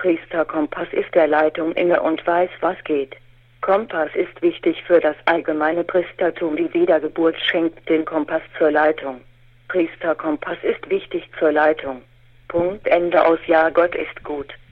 Priesterkompass ist der Leitung inne und weiß, was geht. Kompass ist wichtig für das allgemeine Priestertum. Die Wiedergeburt schenkt den Kompass zur Leitung. Priesterkompass ist wichtig zur Leitung. Punkt, Ende aus. Ja, Gott ist gut.